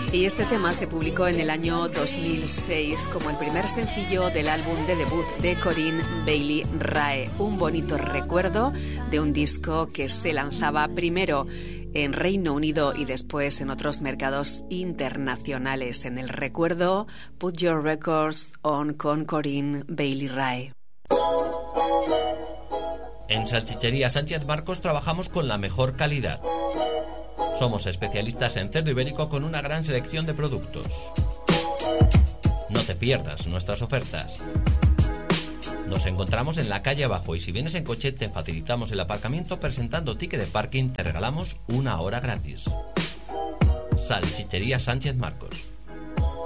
Y este tema se publicó en el año 2006 como el primer sencillo del álbum de debut de Corinne Bailey Rae. Un bonito recuerdo de un disco que se lanzaba primero en Reino Unido y después en otros mercados internacionales. En el recuerdo, Put Your Records On con Corinne Bailey Rae. En Salchichería Sánchez Marcos trabajamos con la mejor calidad. Somos especialistas en cerdo ibérico con una gran selección de productos. No te pierdas nuestras ofertas. Nos encontramos en la calle abajo y si vienes en coche te facilitamos el aparcamiento presentando ticket de parking, te regalamos 1 hora gratis. Salchichería Sánchez Marcos.